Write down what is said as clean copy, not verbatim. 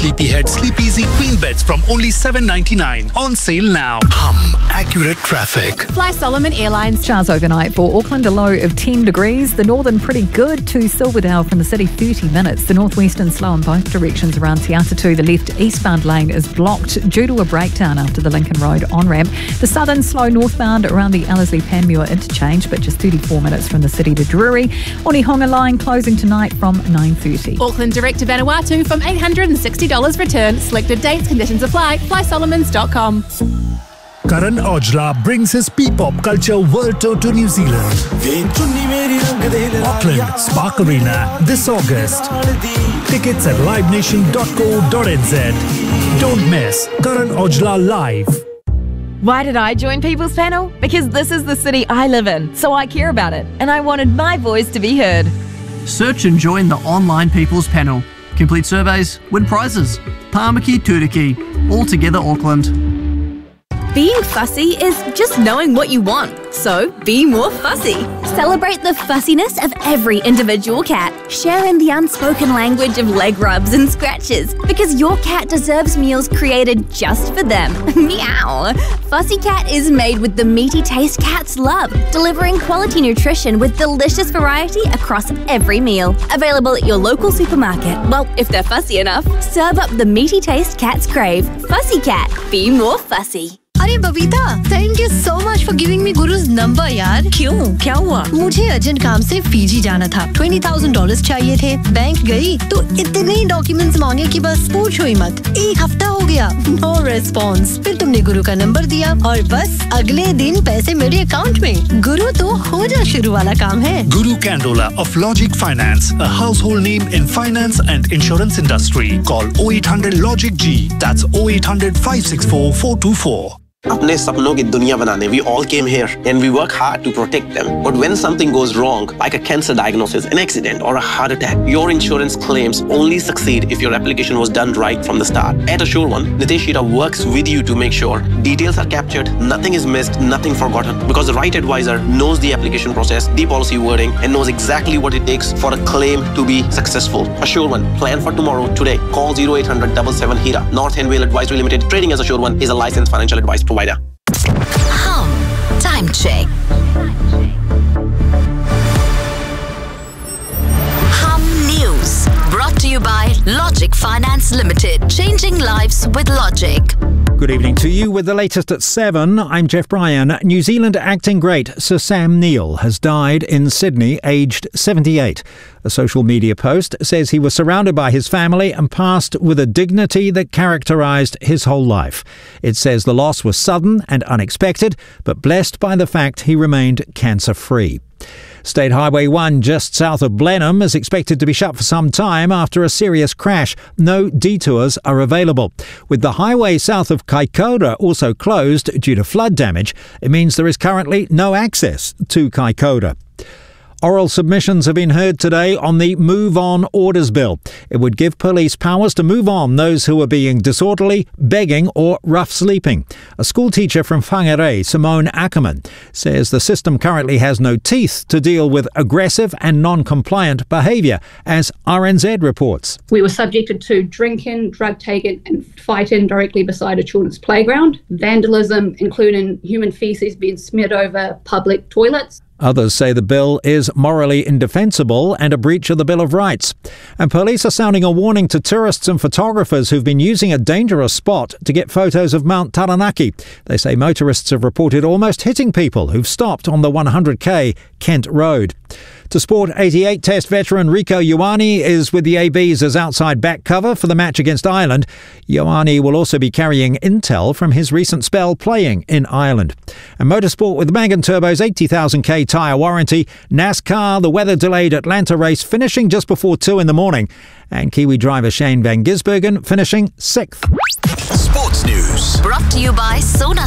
Sleepyhead Sleep Easy Queen Beds from only $7.99. On sale now. Accurate traffic. Fly Solomon Airlines. Showers overnight for Auckland, a low of 10 degrees. The northern pretty good to Silverdale from the city, 30 minutes. The northwestern slow in both directions around Te Atatu. The left eastbound lane is blocked due to a breakdown after the Lincoln Road on-ramp. The southern slow northbound around the Ellerslie-Panmure interchange, but just 34 minutes from the city to Drury. Onehonga line closing tonight from 9:30. Auckland direct to Vanuatu from $860 return. Selected dates, conditions apply. FlySolomons.com. Karan Aujla brings his P-pop culture world tour to New Zealand. Auckland Spark Arena this August. Tickets at livenation.co.nz. Don't miss Karan Aujla live. Why did I join People's Panel? Because this is the city I live in, so I care about it, and I wanted my voice to be heard. Search and join the online People's Panel. Complete surveys, win prizes. Pāmaki Turiki, all together Auckland. Being fussy is just knowing what you want, so be more fussy. Celebrate the fussiness of every individual cat. Share in the unspoken language of leg rubs and scratches, because your cat deserves meals created just for them. Meow! Fussy Cat is made with the meaty taste cats love, delivering quality nutrition with delicious variety across every meal. Available at your local supermarket. Well, if they're fussy enough, serve up the meaty taste cats crave. Fussy Cat, be more fussy. अरे Babita, thank you so much for giving me gurus number यार। क्यों? क्या हुआ? मुझे urgent काम से Fiji जाना था। $20,000 चाहिए थे। बैंक गई तो इतने डॉक्यूमेंट्स मांगे कि बस पूछो ही मत। एक हफ्ता हो गया, नो रिस्पॉन्स। फिर तुमने गुरु का नंबर दिया और बस अगले दिन पैसे मेरे अकाउंट में। गुरु तो हो जा शुरू वाला काम है। Guru Candola of Logic Finance, a household name in finance and insurance industry. Call 0800 Logic G. That's 0800 564 424. अपने सपनों की दुनिया बनाने we all came here and we work hard to protect them. But when something goes wrong, like a cancer diagnosis, an accident or a heart attack, your insurance claims only succeed if your application was done right from the start. At Assure One, Nitesh Shira works with you to make sure details are captured, nothing is missed, nothing forgotten. Because the right advisor knows the application process, the policy wording, and knows exactly what it takes for a claim to be successful. Assure One, plan for tomorrow today. Call 0800 77 HIRA. North End Vale Advisory Limited, trading as Assure One, is a licensed financial advice provider. Time check. News brought to you by Logic Finance Limited. Changing lives with Logic. Good evening to you with the latest at 7. I'm Jeff Bryan. New Zealand acting great Sir Sam Neill has died in Sydney, aged 78. A social media post says he was surrounded by his family and passed with a dignity that characterised his whole life. It says the loss was sudden and unexpected, but blessed by the fact he remained cancer-free. State Highway 1 just south of Blenheim is expected to be shut for some time after a serious crash. No detours are available. With the highway south of Kaikoura also closed due to flood damage, it means there is currently no access to Kaikoura. Oral submissions have been heard today on the Move On Orders Bill. It would give police powers to move on those who are being disorderly, begging or rough sleeping. A school teacher from Whangarei, Simone Ackerman, says the system currently has no teeth to deal with aggressive and non-compliant behaviour, as RNZ reports. We were subjected to drinking, drug taking and fighting directly beside a children's playground, vandalism, including human faeces being smeared over public toilets. Others say the bill is morally indefensible and a breach of the Bill of Rights. And police are sounding a warning to tourists and photographers who've been using a dangerous spot to get photos of Mount Taranaki. They say motorists have reported almost hitting people who've stopped on the 100k Kent Road. To sport, 88 Test veteran Rieko Ioane is with the ABs as outside back cover for the match against Ireland. Ioane will also be carrying intel from his recent spell playing in Ireland. And motorsport with Magan Turbo's 80,000k tyre warranty. NASCAR, the weather-delayed Atlanta race finishing just before 2 in the morning. And Kiwi driver Shane Van Gisbergen finishing 6th. Sports News brought to you by Sona